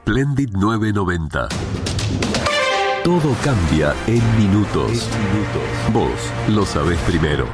Splendid 990. Todo cambia en minutos. Vos lo sabés primero.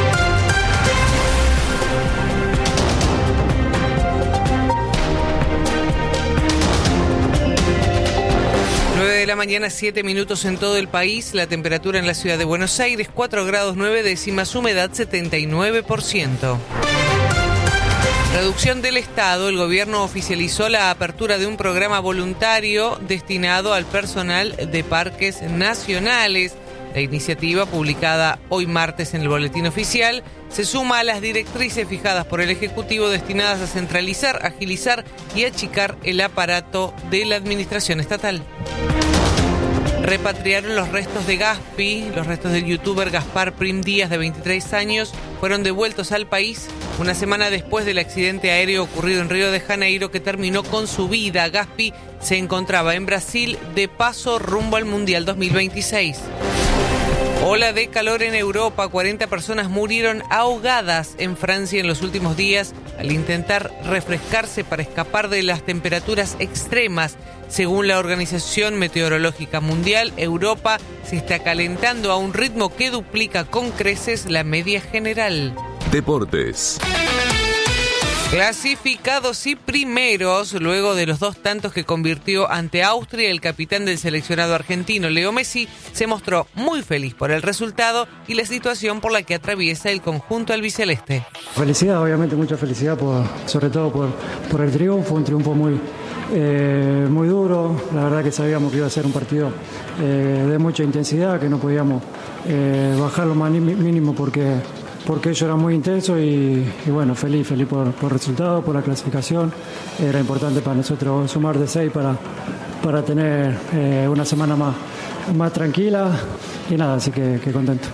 9 de la mañana, 7 minutos en todo el país. La temperatura en la ciudad de Buenos Aires, 4 grados 9 décimas, humedad 79%. Reducción del Estado. El gobierno oficializó la apertura de un programa voluntario destinado al personal de parques nacionales. La iniciativa, publicada hoy martes en el Boletín Oficial, se suma a las directrices fijadas por el Ejecutivo destinadas a centralizar, agilizar y achicar el aparato de la administración estatal. Repatriaron los restos de Gaspi. Los restos del youtuber Gaspar Prim Díaz, de 23 años, fueron devueltos al país una semana después del accidente aéreo ocurrido en Río de Janeiro, que terminó con su vida. Gaspi se encontraba en Brasil de paso rumbo al Mundial 2026. Ola de calor en Europa. 40 personas murieron ahogadas en Francia en los últimos días al intentar refrescarse para escapar de las temperaturas extremas. Según la Organización Meteorológica Mundial, Europa se está calentando a un ritmo que duplica con creces la media general. Deportes. Clasificados y primeros, luego de los 2 tantos que convirtió ante Austria, el capitán del seleccionado argentino, Leo Messi, se mostró muy feliz por el resultado y la situación por la que atraviesa el conjunto albiceleste. Felicidad, obviamente mucha felicidad, sobre todo por el triunfo, un triunfo muy duro. La verdad que sabíamos que iba a ser un partido de mucha intensidad, que no podíamos bajar lo más mínimo porque ello era muy intenso y bueno, feliz por el resultado, por la clasificación. Era importante para nosotros sumar de 6 para tener una semana más tranquila y nada, así que contento.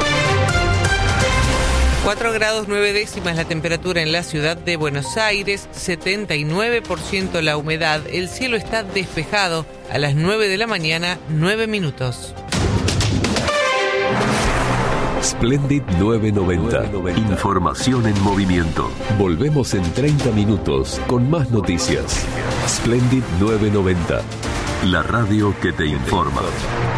4 grados 9 décimas la temperatura en la ciudad de Buenos Aires, 79% la humedad. El cielo está despejado a las 9 de la mañana, 9 minutos. Splendid 990. Información en movimiento. Volvemos en 30 minutos con más noticias. Splendid 990. La radio que te informa.